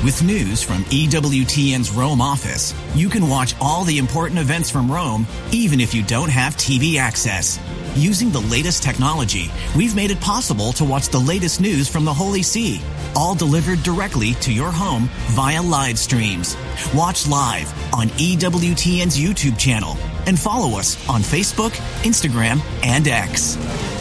with news from EWTN's Rome office. You can watch all the important events from Rome, even if you don't have TV access. Using the latest technology, we've made it possible to watch the latest news from the Holy See, all delivered directly to your home via live streams. Watch live on EWTN's YouTube channel and follow us on Facebook, Instagram, and X.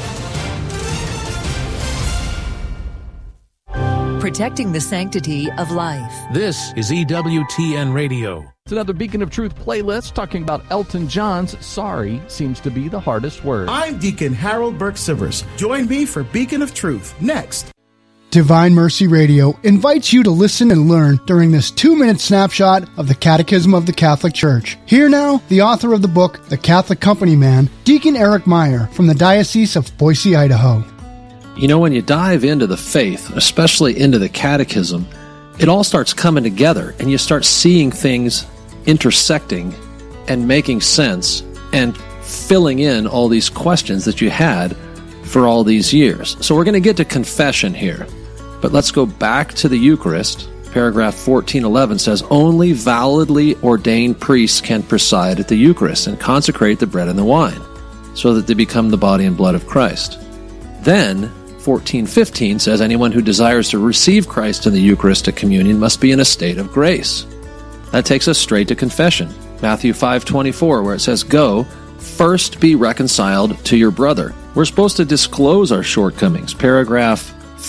Protecting the sanctity of life. This is EWTN Radio. It's another Beacon of Truth playlist talking about Elton John's Sorry Seems to Be the Hardest Word. I'm Deacon Harold Burke-Sivers. Join me for Beacon of Truth next. Divine Mercy Radio invites you to listen and learn during this 2-minute snapshot of the Catechism of the Catholic Church. Here now, the author of the book, The Catholic Company Man, Deacon Eric Meyer from the Diocese of Boise, Idaho. You know, when you dive into the faith, especially into the catechism, it all starts coming together and you start seeing things intersecting and making sense and filling in all these questions that you had for all these years. So we're going to get to confession here, but let's go back to the Eucharist. Paragraph 1411 says, only validly ordained priests can preside at the Eucharist and consecrate the bread and the wine so that they become the body and blood of Christ. Then 1415 says anyone who desires to receive Christ in the Eucharistic communion must be in a state of grace. That takes us straight to confession. Matthew 5:24, where it says, go, first be reconciled to your brother. We're supposed to disclose our shortcomings. Paragraph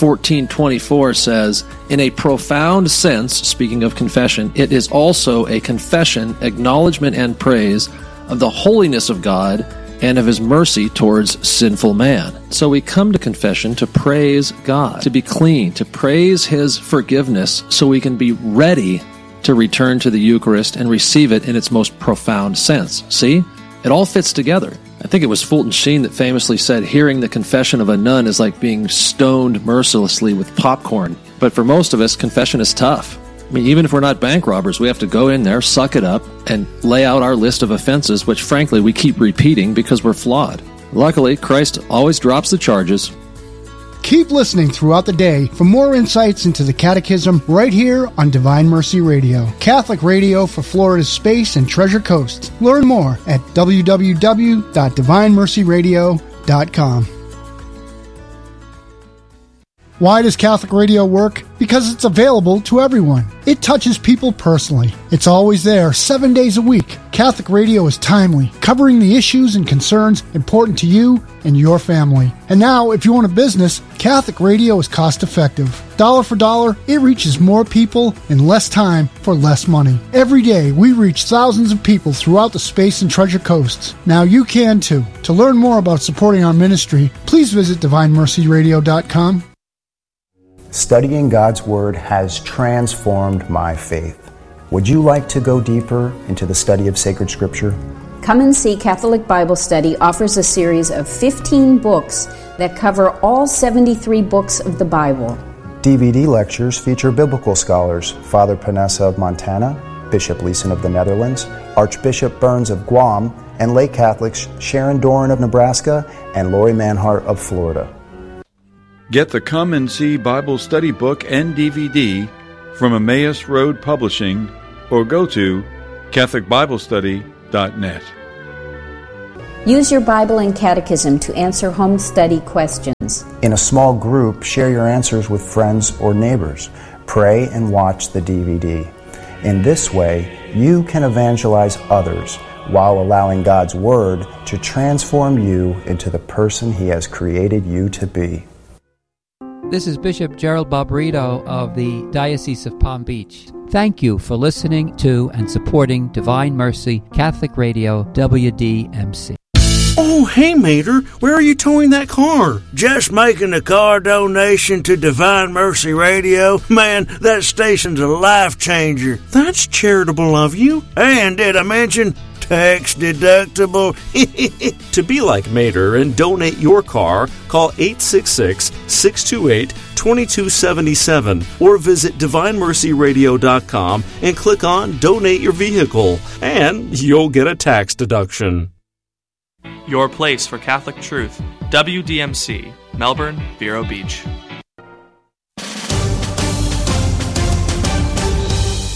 1424 says, in a profound sense, speaking of confession, it is also a confession, acknowledgement, and praise of the holiness of God and of His mercy towards sinful man. So we come to confession to praise God, to be clean, to praise His forgiveness so we can be ready to return to the Eucharist and receive it in its most profound sense. See? It all fits together. I think it was Fulton Sheen that famously said, hearing the confession of a nun is like being stoned mercilessly with popcorn. But for most of us, confession is tough. I mean, even if we're not bank robbers, we have to go in there, suck it up, and lay out our list of offenses, which frankly we keep repeating because we're flawed. Luckily, Christ always drops the charges. Keep listening throughout the day for more insights into the Catechism right here on Divine Mercy Radio, Catholic radio for Florida's Space and Treasure Coast. Learn more at www.divinemercyradio.com. Why does Catholic radio work? Because it's available to everyone. It touches people personally. It's always there, 7 days a week. Catholic radio is timely, covering the issues and concerns important to you and your family. And now, if you own a business, Catholic radio is cost-effective. Dollar for dollar, it reaches more people in less time for less money. Every day, we reach thousands of people throughout the Space and Treasure Coasts. Now you can too. To learn more about supporting our ministry, please visit DivineMercyRadio.com. Studying God's Word has transformed my faith. Would you like to go deeper into the study of sacred Scripture? Come and See Catholic Bible Study offers a series of 15 books that cover all 73 books of the Bible. DVD lectures feature biblical scholars Father Panessa of Montana, Bishop Leeson of the Netherlands, Archbishop Burns of Guam, and lay Catholics Sharon Doran of Nebraska and Lori Manhart of Florida. Get the Come and See Bible Study book and DVD from Emmaus Road Publishing or go to CatholicBibleStudy.net. Use your Bible and Catechism to answer home study questions. In a small group, share your answers with friends or neighbors. Pray and watch the DVD. In this way, you can evangelize others while allowing God's Word to transform you into the person He has created you to be. This is Bishop Gerald Barbarito of the Diocese of Palm Beach. Thank you for listening to and supporting Divine Mercy Catholic Radio WDMC. Oh, hey, Mater, where are you towing that car? Just making a car donation to Divine Mercy Radio. Man, that station's a life changer. That's charitable of you. And did I mention tax deductible? To be like Mater and donate your car, call 866-628-2277 or visit DivineMercyRadio.com and click on Donate Your Vehicle, and you'll get a tax deduction. Your place for Catholic truth. WDMC, Melbourne, Vero Beach.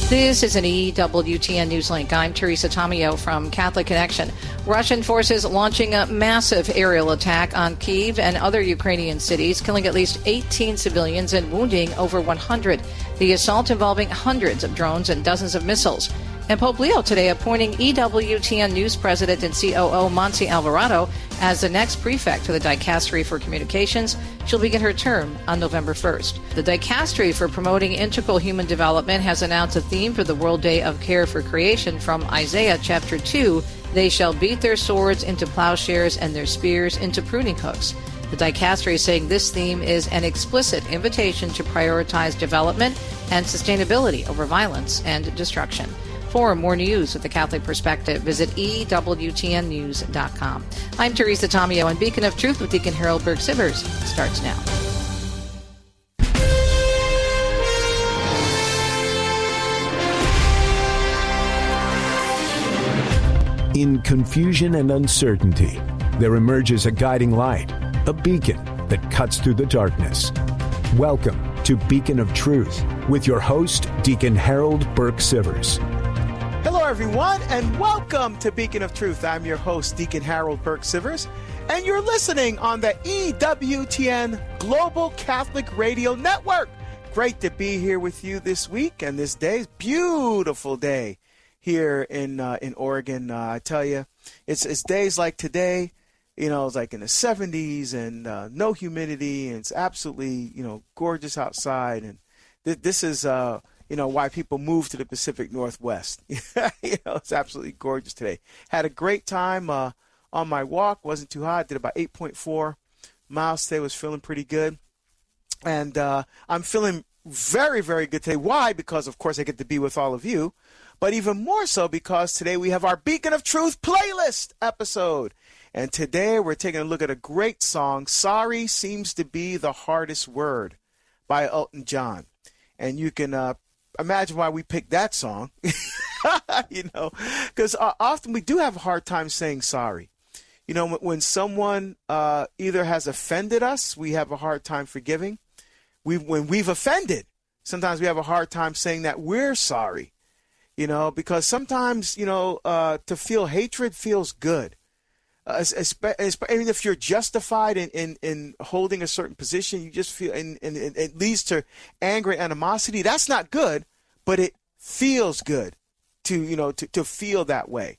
This is an EWTN News Link. I'm Teresa Tomeo from Catholic Connection. Russian forces launching a massive aerial attack on Kyiv and other Ukrainian cities, killing at least 18 civilians and wounding over 100. The assault involving hundreds of drones and dozens of missiles. And Pope Leo today appointing EWTN News President and COO Monse Alvarado as the next prefect to the Dicastery for Communications. She'll begin her term on November 1st. The Dicastery for Promoting Integral Human Development has announced a theme for the World Day of Care for Creation from Isaiah chapter 2. They shall beat their swords into plowshares and their spears into pruning hooks. The Dicastery is saying this theme is an explicit invitation to prioritize development and sustainability over violence and destruction. For more news with the Catholic perspective, visit EWTNnews.com. I'm Teresa Tomeo, and Beacon of Truth with Deacon Harold Burke-Sivers starts now. In confusion and uncertainty, there emerges a guiding light, a beacon that cuts through the darkness. Welcome to Beacon of Truth with your host, Deacon Harold Burke-Sivers. Hello, everyone, and welcome to Beacon of Truth. I'm your host, Deacon Harold Burke-Sivers, and you're listening on the EWTN Global Catholic Radio Network. Great to be here with you this week and this day. Beautiful day here in Oregon. I tell you, it's days like today. You know, it's like in the 70s and no humidity, and it's absolutely, gorgeous outside. And this is, why people move to the Pacific Northwest. It's absolutely gorgeous today. Had a great time on my walk. Wasn't too hot. Did about 8.4 miles today. Was feeling pretty good. And I'm feeling very, very good today. Why? Because, of course, I get to be with all of you. But even more so because today we have our Beacon of Truth playlist episode. And today we're taking a look at a great song, Sorry Seems to Be the Hardest Word by Elton John. And you can imagine why we picked that song, because often we do have a hard time saying sorry. When someone either has offended us, we have a hard time forgiving. When we've offended, sometimes we have a hard time saying that we're sorry, because sometimes, to feel hatred feels good. Even if you're justified in holding a certain position, you just feel, and it leads to anger and animosity. That's not good, but it feels good to feel that way,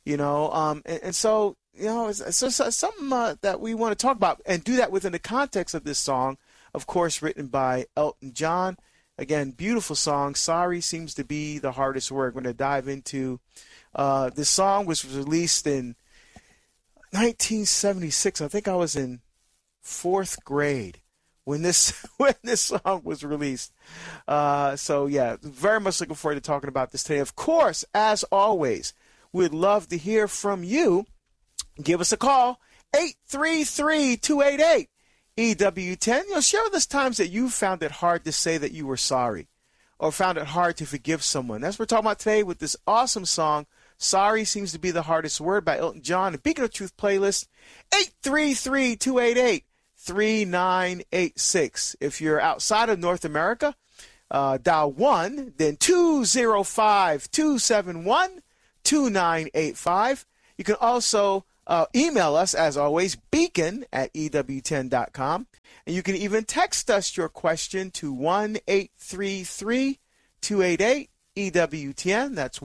So it's something that we want to talk about and do that within the context of this song, of course, written by Elton John. Again, beautiful song. Sorry seems to be the hardest word. We're going to dive into this song, which was released in 1976. I think I was in 4th grade when this song was released. So yeah, very much looking forward to talking about this today. Of course, as always, we'd love to hear from you. Give us a call, 833-288-EWTN. Share with us times that you found it hard to say that you were sorry or found it hard to forgive someone. That's what we're talking about today with this awesome song, Sorry Seems to Be the Hardest Word by Elton John. The Beacon of Truth playlist, 833-288-3986. If you're outside of North America, dial 1, then 205-271-2985. You can also email us, as always, beacon@ewtn.com. And you can even text us your question to 1-833-288-EWTN. That's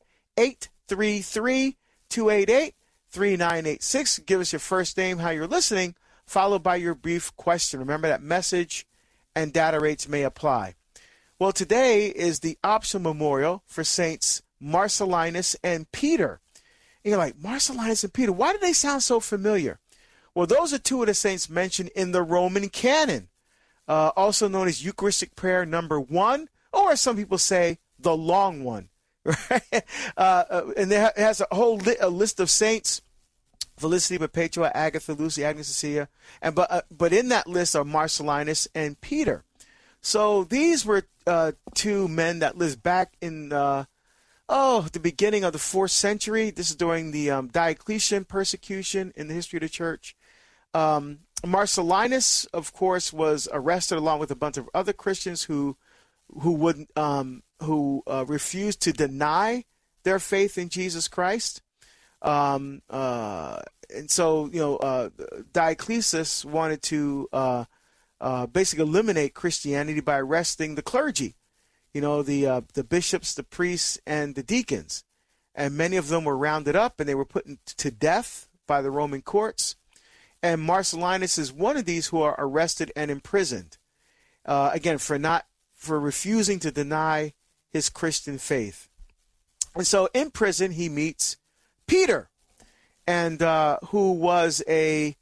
1-833-288-3986. Give us your first name, how you're listening, followed by your brief question. Remember that message and data rates may apply. Well, today is the optional memorial for Saints Marcellinus and Peter. And you're like, Marcellinus and Peter, why do they sound so familiar? Well, those are two of the saints mentioned in the Roman canon, also known as Eucharistic Prayer number 1, or as some people say, the long one. Right? And it has a whole list of saints: Felicity, Perpetua, Agatha, Lucy, Agnes, Cecilia, and but in that list are Marcellinus and Peter. So these were two men that lived back in the beginning of the 4th century. This is during the Diocletian persecution in the history of the church. Marcellinus, of course, was arrested along with a bunch of other Christians who refused to deny their faith in Jesus Christ. And so, Diocletius wanted to basically eliminate Christianity by arresting the clergy, the bishops, the priests, and the deacons. And many of them were rounded up and they were put to death by the Roman courts. And Marcellinus is one of these who are arrested and imprisoned, again, for refusing to deny his Christian faith. And so in prison, he meets Peter, and who was a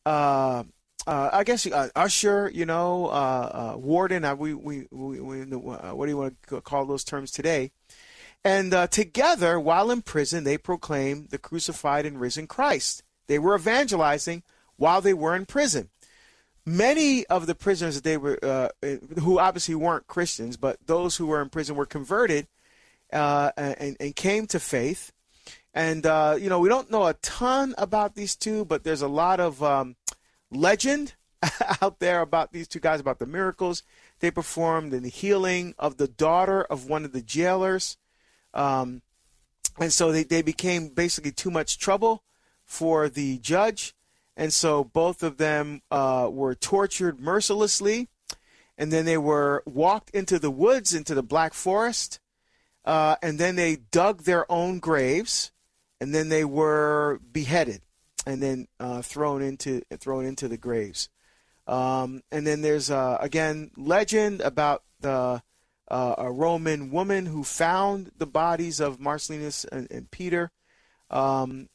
usher, warden. What do you want to call those terms today? And together, while in prison, they proclaimed the crucified and risen Christ. They were evangelizing while they were in prison. Many of the prisoners that they were, who obviously weren't Christians, but those who were in prison were converted and came to faith. And we don't know a ton about these two, but there's a lot of legend out there about these two guys, about the miracles they performed and the healing of the daughter of one of the jailers. And so they became basically too much trouble for the judge. And so both of them were tortured mercilessly. And then they were walked into the woods, into the Black Forest. And then they dug their own graves. And then they were beheaded and then thrown into the graves. And then there's, again, legend about a Roman woman who found the bodies of Marcellinus and Peter and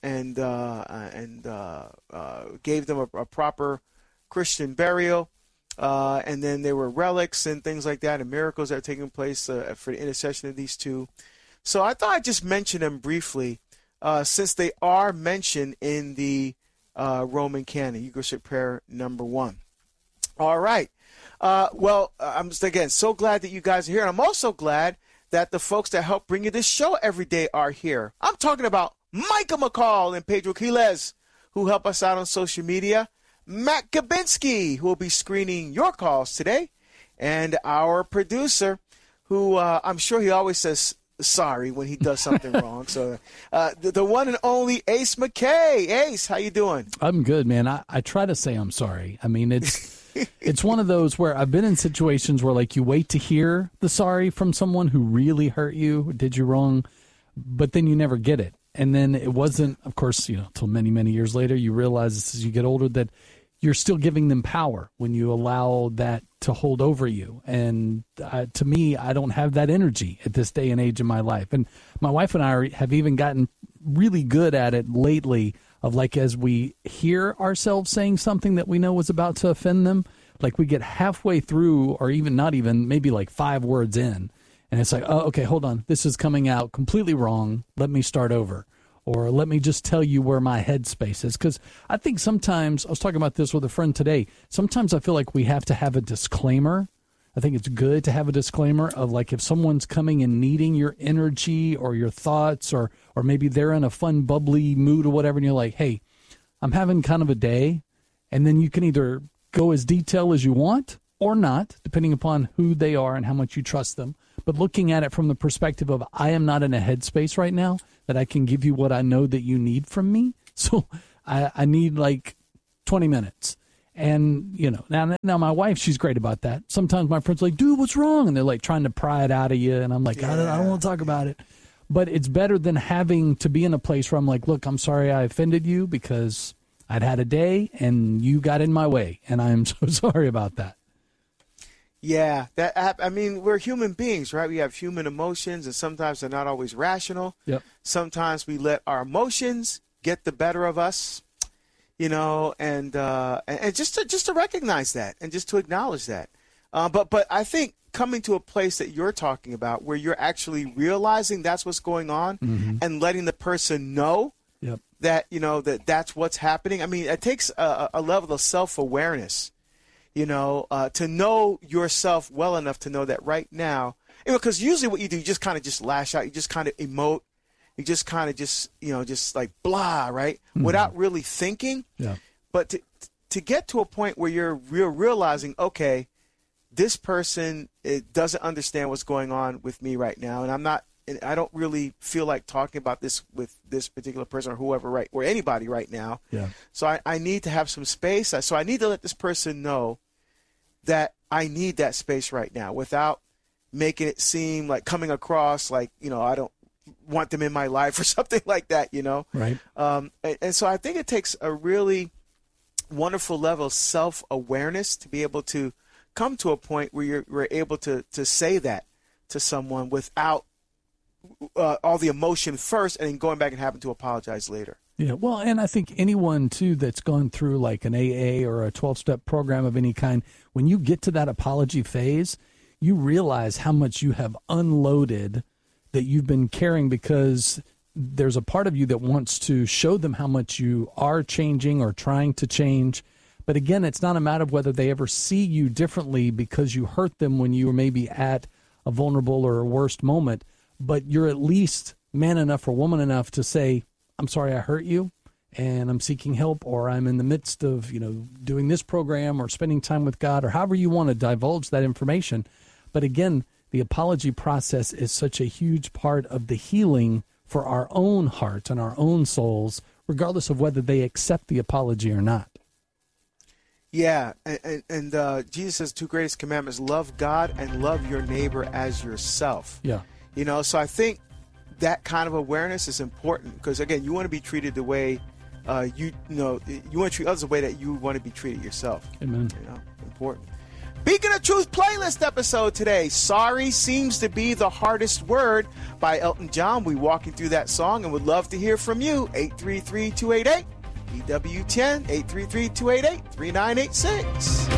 gave them a proper Christian burial. And then there were relics and things like that and miracles that are taking place for the intercession of these two. So I thought I'd just mention them briefly since they are mentioned in the Roman canon, Eucharistic prayer number 1. All right. I'm just, again, so glad that you guys are here. And I'm also glad that the folks that help bring you this show every day are here. I'm talking about Micah McCall and Pedro Quiles, who help us out on social media. Matt Gabinski, who will be screening your calls today. And our producer, who I'm sure he always says sorry when he does something wrong. So the one and only Ace McKay. Ace, how you doing? I'm good, man. I try to say I'm sorry. I mean, it's one of those where I've been in situations where, like, you wait to hear the sorry from someone who really hurt you, did you wrong, but then you never get it. And then it wasn't, of course, until many, many years later, you realize as you get older that you're still giving them power when you allow that to hold over you. And to me, I don't have that energy at this day and age in my life. And my wife and I have even gotten really good at it lately of, like, as we hear ourselves saying something that we know is about to offend them, like we get halfway through or even not even maybe like 5 words in. And it's like, oh, okay, hold on. This is coming out completely wrong. Let me start over. Or let me just tell you where my headspace is. Because I think sometimes, I was talking about this with a friend today, sometimes I feel like we have to have a disclaimer. I think it's good to have a disclaimer of, like, if someone's coming and needing your energy or your thoughts, or maybe they're in a fun, bubbly mood or whatever, and you're like, hey, I'm having kind of a day. And then you can either go as detailed as you want or not, depending upon who they are and how much you trust them. But looking at it from the perspective of, I am not in a headspace right now that I can give you what I know that you need from me. So I need like 20 minutes. And, now my wife, she's great about that. Sometimes my friends are like, dude, what's wrong? And they're like trying to pry it out of you. And I'm like, I don't want to talk about it. But it's better than having to be in a place where I'm like, look, I'm sorry I offended you because I'd had a day and you got in my way. And I'm so sorry about that. Yeah, we're human beings, right? We have human emotions, and sometimes they're not always rational. Yep. Sometimes we let our emotions get the better of us, and just to recognize that and just to acknowledge that. But I think coming to a place that you're talking about, where you're actually realizing that's what's going on, mm-hmm. and letting the person know yep. that that's what's happening. I mean, it takes a level of self-awareness. To know yourself well enough to know that right now, because usually what you do, you just kind of just lash out, you just kind of emote, you just kind of just like blah, right? Mm-hmm. Without really thinking. Yeah. But to get to a point where you're realizing, okay, this person doesn't understand what's going on with me right now, and I don't really feel like talking about this with this particular person or whoever, or anybody right now. Yeah. So I need to have some space. So I need to let this person know that I need that space right now without making it seem like coming across like, I don't want them in my life or something like that, Right. And so I think it takes a really wonderful level of self-awareness to be able to come to a point where you're able to say that to someone without all the emotion first and then going back and having to apologize later. Yeah, well, and I think anyone, too, that's gone through like an AA or a 12-step program of any kind, when you get to that apology phase, you realize how much you have unloaded that you've been carrying, because there's a part of you that wants to show them how much you are changing or trying to change. But again, it's not a matter of whether they ever see you differently because you hurt them when you were maybe at a vulnerable or a worst moment. But you're at least man enough or woman enough to say, I'm sorry I hurt you and I'm seeking help, or I'm in the midst of, doing this program or spending time with God, or however you want to divulge that information. But again, the apology process is such a huge part of the healing for our own hearts and our own souls, regardless of whether they accept the apology or not. Yeah, and Jesus says 2 greatest commandments: love God and love your neighbor as yourself. Yeah. So I think that kind of awareness is important because, again, you want to be treated the way you want to treat others the way that you want to be treated yourself. Amen. Important. Beacon of Truth playlist episode today. Sorry Seems to Be the Hardest Word by Elton John. We're walking through that song and would love to hear from you. 833-288 EWTN, 833-288-3986.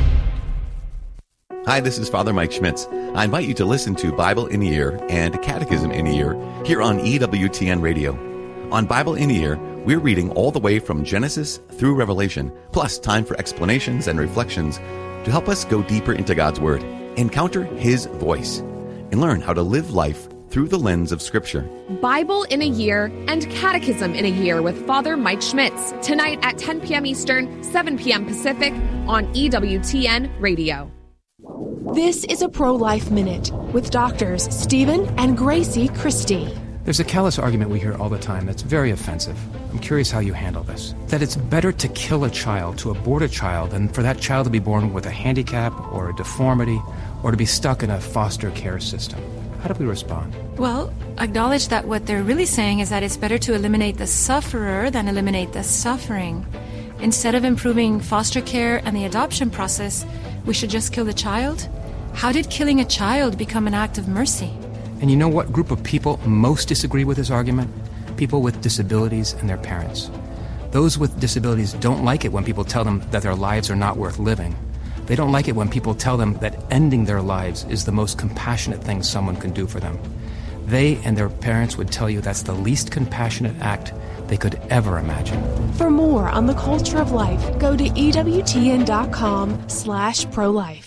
Hi, this is Father Mike Schmitz. I invite you to listen to Bible in a Year and Catechism in a Year here on EWTN Radio. On Bible in a Year, we're reading all the way from Genesis through Revelation, plus time for explanations and reflections to help us go deeper into God's Word, encounter His voice, and learn how to live life through the lens of Scripture. Bible in a Year and Catechism in a Year with Father Mike Schmitz, tonight at 10 p.m. Eastern, 7 p.m. Pacific on EWTN Radio. This is a Pro-Life Minute with doctors Stephen and Gracie Christie. There's a callous argument we hear all the time that's very offensive. I'm curious how you handle this. That it's better to kill a child, to abort a child, than for that child to be born with a handicap or a deformity or to be stuck in a foster care system. How do we respond? Well, acknowledge that what they're really saying is that it's better to eliminate the sufferer than eliminate the suffering. Instead of improving foster care and the adoption process, we should just kill the child? How did killing a child become an act of mercy? And you know what group of people most disagree with this argument? People with disabilities and their parents. Those with disabilities don't like it when people tell them that their lives are not worth living. They don't like it when people tell them that ending their lives is the most compassionate thing someone can do for them. They and their parents would tell you that's the least compassionate act they could ever imagine. For more on the culture of life, go to EWTN.com/prolife.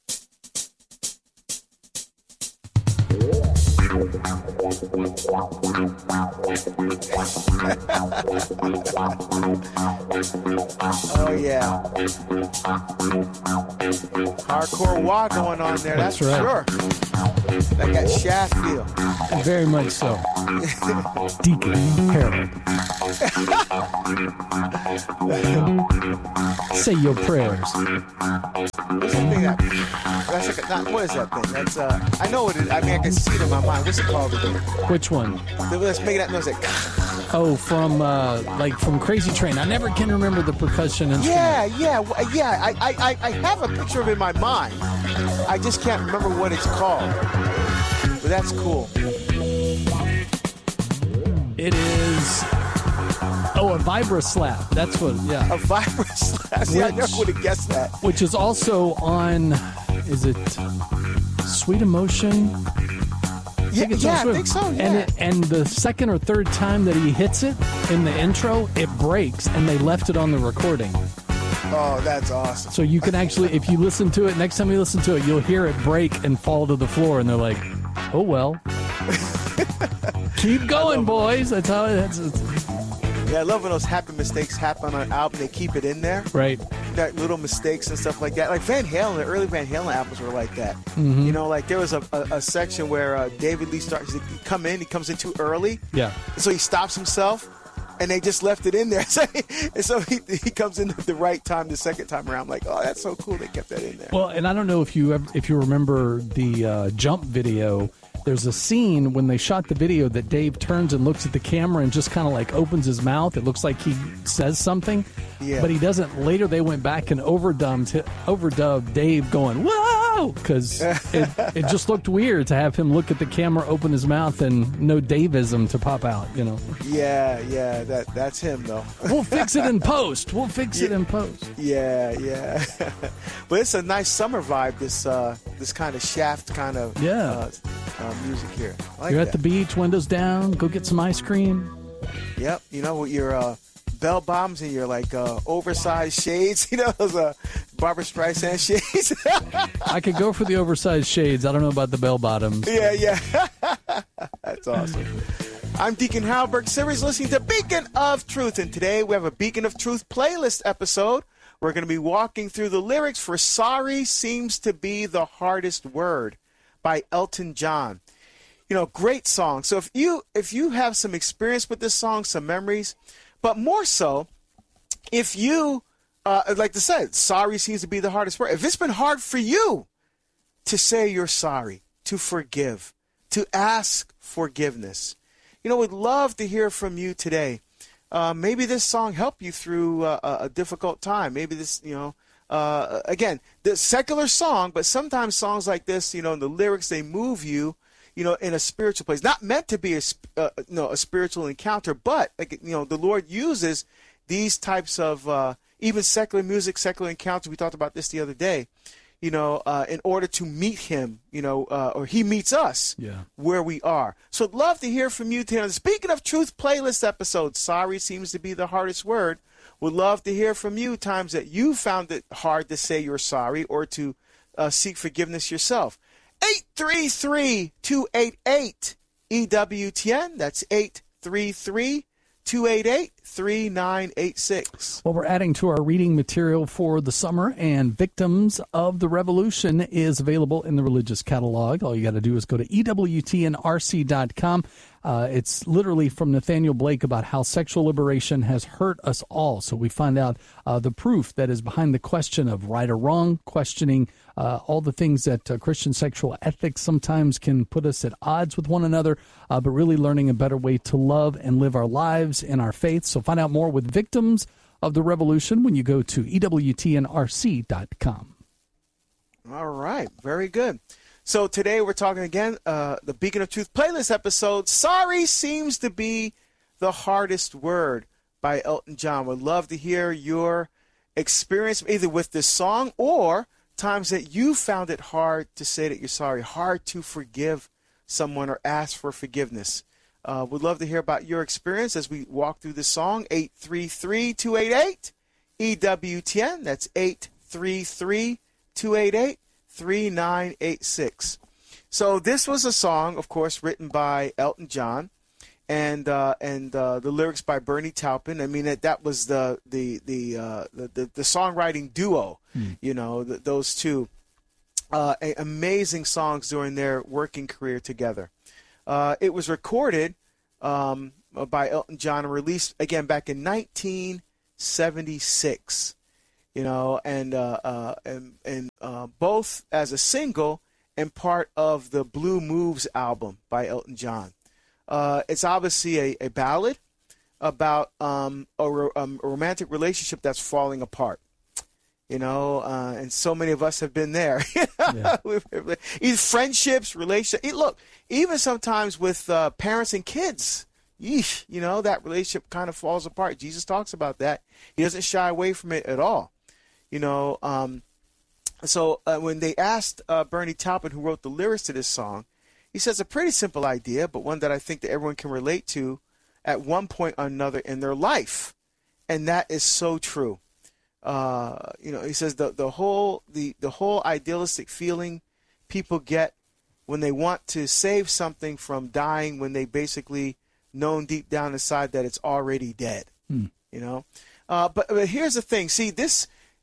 Oh, yeah. Hardcore wah going on there, that's for sure. Like that Shaft feel. Very much so. Deacon Harold. Say your prayers. What's the thing what is that thing? That's I know what it is. I mean, I can see it in my mind. What's it called again? Which one? Let's make that noise. Oh, from Crazy Train. I never can remember the percussion instrument. Yeah. I have a picture of it in my mind. I just can't remember what it's called. But that's cool. It is. Oh, a vibra slap. That's what. Yeah. A vibra slap. See, I never would have guessed that. Which is also on. Is it Sweet Emotion? I think so. Yeah. And the second or third time that he hits it in the intro, it breaks, and they left it on the recording. Oh, that's awesome. So you can actually, if you listen to it, next time you listen to it, you'll hear it break and fall to the floor, and they're like, "Oh well, keep going, boys." That's how it is. Yeah, I love when those happy mistakes happen on an album. They keep it in there. Right. that little mistakes and stuff like that. Like Van Halen, the early Van Halen albums were like that. Mhm. You know, like there was a section where David Lee starts to come in. He comes in too early. Yeah. So he stops himself, and they just left it in there. And so he comes in at the right time the second time around. I'm like, oh, that's so cool they kept that in there. Well, and I don't know if you remember the Jump video. There's a scene when they shot the video that Dave turns and looks at the camera and just kind of like opens his mouth. It looks like he says something, but he doesn't. Later, they went back and overdubbed Dave going, whoa, because it just looked weird to have him look at the camera, open his mouth, and no Daveism to pop out, you know. Yeah, that's him, though. We'll fix it in post. Yeah. But it's a nice summer vibe, this kind of Shaft kind of music here. I like You're at that. the beach, windows down, go get some ice cream. Yep, you know, with your bell bottoms and your like oversized shades, you know, those Barbra Streisand shades. I could go for the oversized shades. I don't know about the bell bottoms. Yeah. That's awesome. I'm Deacon Harold Burke Sivers, listening to Beacon of Truth, and today we have a Beacon of Truth playlist episode. We're going to be walking through the lyrics for Sorry Seems to Be the Hardest Word by Elton John. You know, great song. So if you have some experience with this song, some memories, but more so, if you, like I said, sorry seems to be the hardest word. If it's been hard for you to say you're sorry, to forgive, to ask forgiveness, you know, we'd love to hear from you today. Maybe this song helped you through a difficult time. Maybe this, you know, again, the secular song, but sometimes songs like this, you know, the lyrics, they move you, you know, in a spiritual place. Not meant to be a spiritual encounter, but, like, you know, the Lord uses these types of even secular music, secular encounters. We talked about this the other day, you know, in order to meet him, you know, or he meets us where we are. So I'd love to hear from you today on the Speaking of Truth playlist episode. Sorry seems to be the hardest word. Would love to hear from you times that you found it hard to say you're sorry or to seek forgiveness yourself. 833-288-EWTN. That's 833-288-3986. Well, we're adding to our reading material for the summer, and Victims of the Revolution is available in the religious catalog. All you got to do is go to EWTNRC.com. It's literally from Nathaniel Blake about how sexual liberation has hurt us all. So we find out the proof that is behind the question of right or wrong, questioning all the things that Christian sexual ethics sometimes can put us at odds with one another, but really learning a better way to love and live our lives in our faith. So find out more with Victims of the Revolution when you go to EWTNRC.com. All right. Very good. So today we're talking again, the Beacon of Truth playlist episode, Sorry Seems to Be the Hardest Word by Elton John. Would love to hear your experience either with this song or times that you found it hard to say that you're sorry, hard to forgive someone or ask for forgiveness. Would love to hear about your experience as we walk through this song. 833-288-EWTN. That's 833-288-3986. So this was a song, of course, written by Elton John, and the lyrics by Bernie Taupin. I mean, that was the songwriting duo. You know, those two amazing songs during their working career together. It was recorded by Elton John and released again back in 1976. You know, and both as a single and part of the Blue Moves album by Elton John. It's obviously a ballad about a romantic relationship that's falling apart. You know, and so many of us have been there. Either friendships, relationships. Look, even sometimes with parents and kids, yeesh, you know, that relationship kind of falls apart. Jesus talks about that. He doesn't shy away from it at all. You know, so when they asked Bernie Taupin, who wrote the lyrics to this song, he says a pretty simple idea, but one that I think that everyone can relate to at one point or another in their life, and that is so true. You know, he says the whole idealistic feeling people get when they want to save something from dying, when they basically known deep down inside that it's already dead. You know, but here's the thing. See, this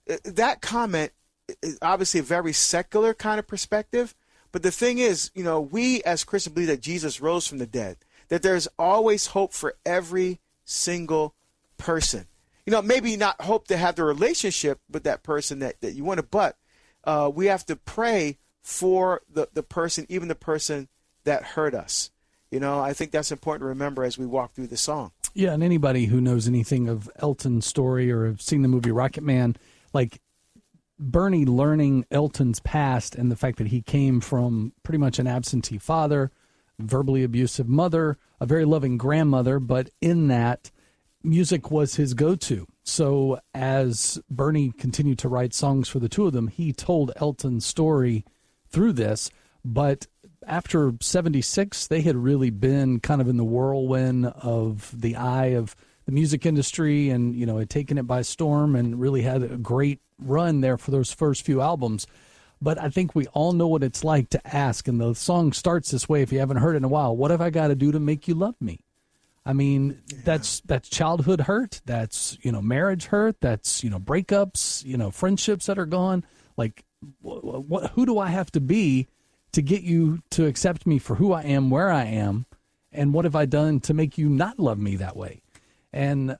that comment is obviously a very secular kind of perspective. But the thing is, we as Christians believe that Jesus rose from the dead, that there's always hope for every single person. Maybe not hope to have the relationship with that person that you want to, but we have to pray for the person, even the person that hurt us. I think that's important to remember as we walk through the song. Yeah, and anybody who knows anything of Elton's story or have seen the movie Rocket Man, like Bernie learning Elton's past and the fact that he came from pretty much an absentee father, verbally abusive mother, a very loving grandmother, but in that, music was his go-to. So as Bernie continued to write songs for the two of them, he told Elton's story through this, but after 76, they had really been kind of in the whirlwind of the eye of the music industry and, had taken it by storm and really had a great run there for those first few albums. But I think we all know what it's like to ask, and the song starts this way if you haven't heard it in a while. What have I got to do to make you love me? I mean, that's childhood hurt. That's, marriage hurt. That's, breakups, friendships that are gone. Like, who do I have to be to get you to accept me for who I am, where I am, and what have I done to make you not love me that way? And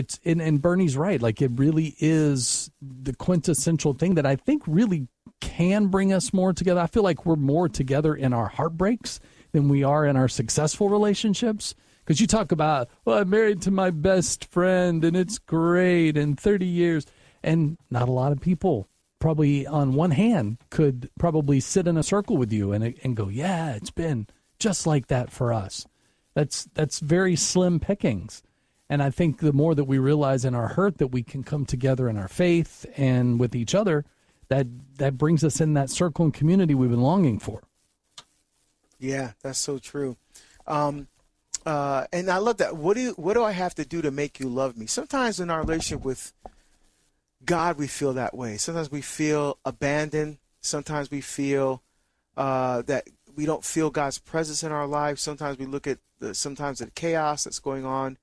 and Bernie's right. Like, it really is the quintessential thing that I think really can bring us more together. I feel like we're more together in our heartbreaks than we are in our successful relationships. Because you talk about, I'm married to my best friend and it's great and 30 years. And not a lot of people probably on one hand could probably sit in a circle with you and go, yeah, it's been just like that for us. That's very slim pickings. And I think the more that we realize in our hurt that we can come together in our faith and with each other, that brings us in that circle and community we've been longing for. Yeah, that's so true. And I love that. What do I have to do to make you love me? Sometimes in our relationship with God, we feel that way. Sometimes we feel abandoned. Sometimes we feel that we don't feel God's presence in our lives. Sometimes we look at the chaos that's going on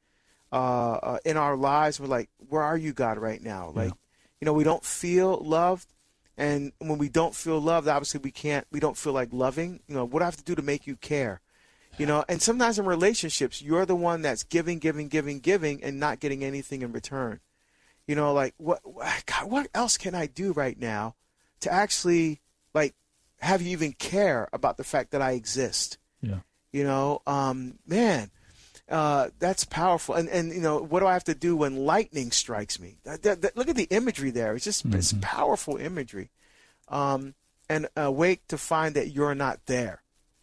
in our lives. We're like, where are you, God, right now? Like, we don't feel loved. And when we don't feel loved, obviously we don't feel like loving. What do I have to do to make you care? And sometimes in relationships, you're the one that's giving, and not getting anything in return. Like, what else can I do right now to actually, like, have you even care about the fact that I exist? Yeah. Man, that's powerful. And what do I have to do when lightning strikes me? Look at the imagery there. It's just it's powerful imagery. And awake to find that you're not there.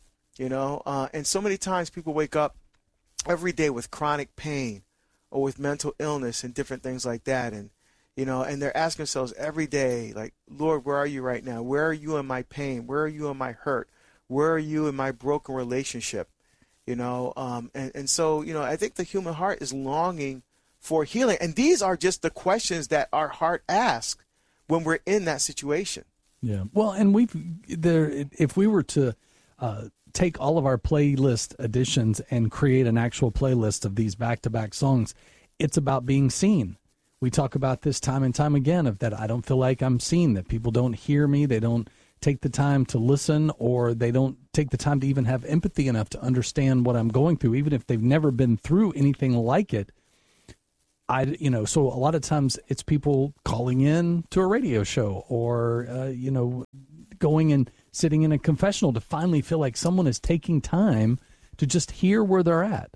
And so many times people wake up every day with chronic pain or with mental illness and different things like that. And, and they're asking themselves every day, like, Lord, where are you right now? Where are you in my pain? Where are you in my hurt? Where are you in my broken relationship? And so, I think the human heart is longing for healing. And these are just the questions that our heart asks when we're in that situation. Yeah. Well, and if we were to take all of our playlist editions and create an actual playlist of these back-to-back songs, it's about being seen. We talk about this time and time again of that I don't feel like I'm seen, that people don't hear me, they don't take the time to listen, or they don't take the time to even have empathy enough to understand what I'm going through, even if they've never been through anything like it. So a lot of times it's people calling in to a radio show or, going and sitting in a confessional to finally feel like someone is taking time to just hear where they're at.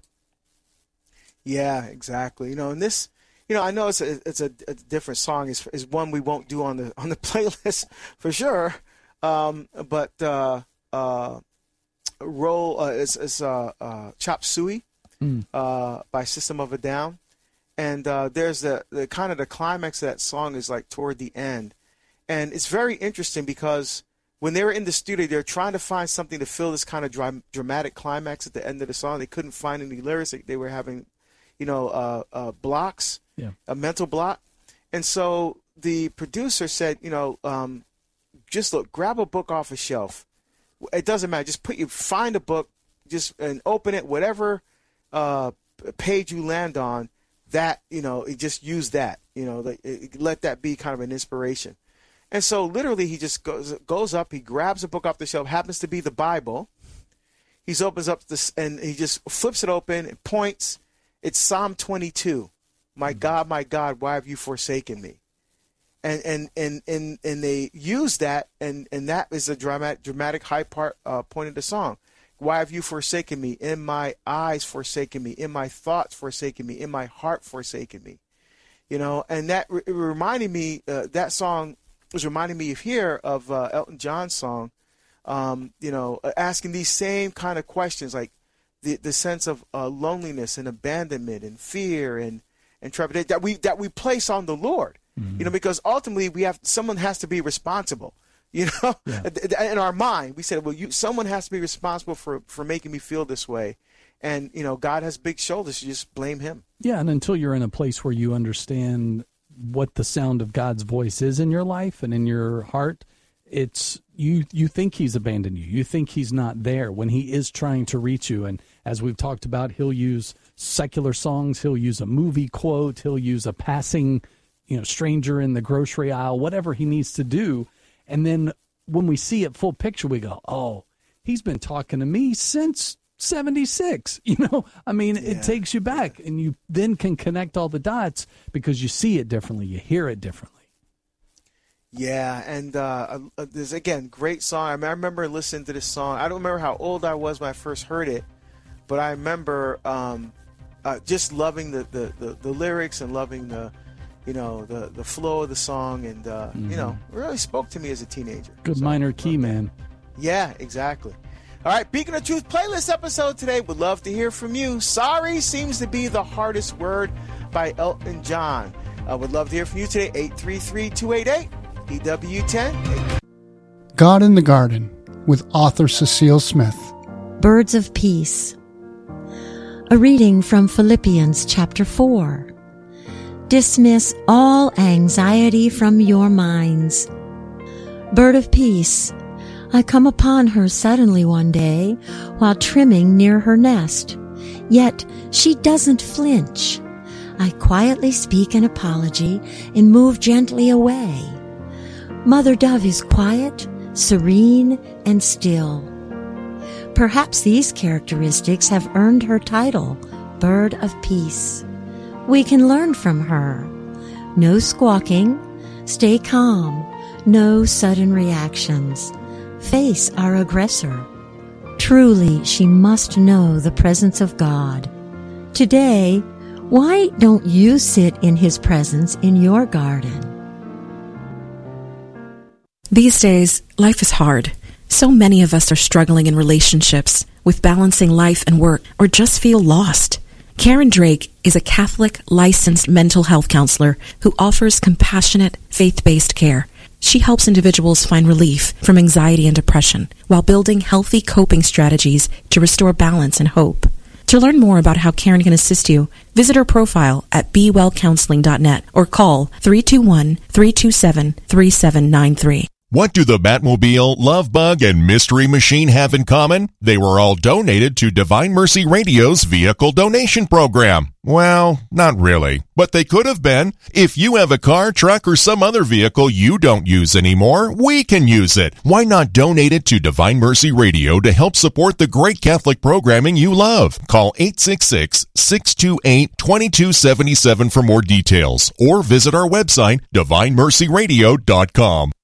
Yeah, exactly. And this, I know it's a different song. Is one we won't do on the playlist for sure. But it's Chop Suey by System of a Down. And there's the kind of the climax of that song is like toward the end. And it's very interesting because when they were in the studio, they were trying to find something to fill this kind of dramatic climax at the end of the song. They couldn't find any lyrics. They were having, blocks, a mental block. And so the producer said, just look, grab a book off a shelf. It doesn't matter. Just find a book, and open it, whatever page you land on. That, just use that, let that be kind of an inspiration. And so literally he just goes up, he grabs a book off the shelf, happens to be the Bible. He opens up this and he just flips it open and points. It's Psalm 22. My God, why have you forsaken me? And they use that, and that is a dramatic high point of the song. Why have you forsaken me? In my eyes forsaken me, in my thoughts forsaken me, in my heart forsaken me. And that reminded me, that song was reminding me of Elton John's song, asking these same kind of questions, like the sense of loneliness and abandonment and fear and trepidation that we place on the Lord. Because ultimately someone has to be responsible. In our mind, we said, someone has to be responsible for making me feel this way. And, God has big shoulders. You just blame him. Yeah. And until you're in a place where you understand what the sound of God's voice is in your life and in your heart, it's you think he's abandoned you. You think he's not there when he is trying to reach you. And as we've talked about, he'll use secular songs. He'll use a movie quote. He'll use a passing stranger in the grocery aisle, whatever he needs to do. And then when we see it full picture, we go, oh, he's been talking to me since 76. It takes you back, and you then can connect all the dots because you see it differently. You hear it differently. Yeah. And there's, again, great song. I remember listening to this song. I don't remember how old I was when I first heard it, but I remember just loving the lyrics and loving the flow of the song, and it really spoke to me as a teenager. Good minor key, man. Yeah, exactly. All right, Beacon of Truth playlist episode today. Would love to hear from you. Sorry seems to be the hardest word by Elton John. Would love to hear from you today. 833-288-EW10. God in the Garden with author Cecile Smith. Birds of Peace. A reading from Philippians chapter 4. Dismiss all anxiety from your minds. Bird of peace, I come upon her suddenly one day while trimming near her nest. Yet she doesn't flinch. I quietly speak an apology and move gently away. Mother Dove is quiet, serene, and still. Perhaps these characteristics have earned her title, Bird of Peace. We can learn from her. No squawking, stay calm, no sudden reactions. Face our aggressor. Truly, she must know the presence of God. Today, why don't you sit in his presence in your garden? These days, life is hard. So many of us are struggling in relationships, with balancing life and work, or just feel lost. Karen Drake is a Catholic licensed mental health counselor who offers compassionate, faith-based care. She helps individuals find relief from anxiety and depression while building healthy coping strategies to restore balance and hope. To learn more about how Karen can assist you, visit her profile at BeWellCounseling.net or call 321-327-3793. What do the Batmobile, Love Bug, and Mystery Machine have in common? They were all donated to Divine Mercy Radio's vehicle donation program. Well, not really, but they could have been. If you have a car, truck, or some other vehicle you don't use anymore, we can use it. Why not donate it to Divine Mercy Radio to help support the great Catholic programming you love? Call 866-628-2277 for more details, or visit our website, divinemercyradio.com.